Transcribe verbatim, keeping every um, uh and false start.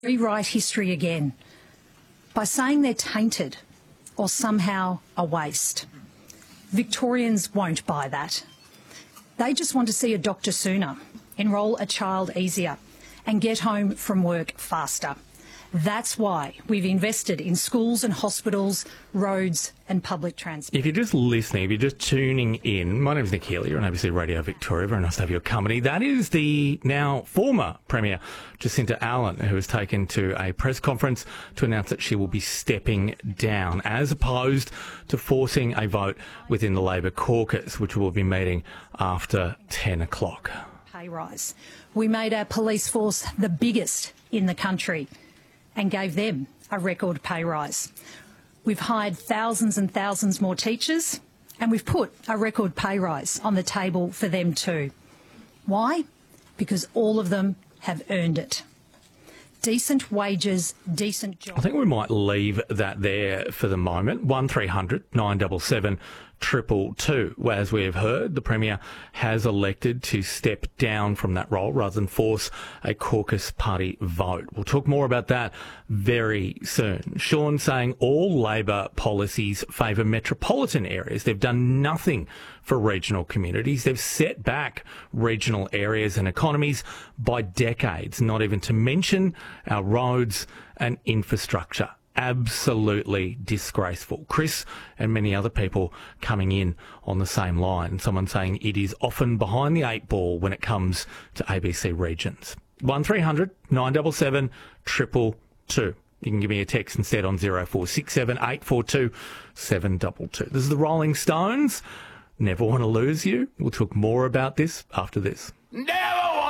Rewrite history again by saying they're tainted or somehow a waste. Victorians won't buy that. They just want to see a doctor sooner, enrol a child easier, and get home from work faster. That's why we've invested in schools and hospitals, roads and public transport. If you're just listening, if you're just tuning in, my name's Nick Healy, you're on A B C Radio Victoria. Very nice to have your company. That is the now former Premier Jacinta Allen, who has taken to a press conference to announce that she will be stepping down, as opposed to forcing a vote within the Labor caucus, which will be meeting after ten o'clock. Pay rise. We made our police force the biggest in the country and gave them a record pay rise. We've hired thousands and thousands more teachers, and we've put a record pay rise on the table for them too. Why? Because all of them have earned it. Decent wages, decent jobs. I think we might leave that there for the moment. one three hundred nine seven seven triple two. As we have heard, the Premier has elected to step down from that role rather than force a caucus party vote. We'll talk more about that very soon. Sean saying all Labor policies favour metropolitan areas. They've done nothing for regional communities. They've set back regional areas and economies by decades, not even to mention our roads and infrastructure. Absolutely disgraceful. Chris and many other people coming in on the same line. Someone saying it is often behind the eight ball when it comes to A B C regions. one three hundred nine seven seven triple two. You can give me a text instead on zero four six seven eight four two seven two two. This is the Rolling Stones. Never Want to Lose You. We'll talk more about this after this. Never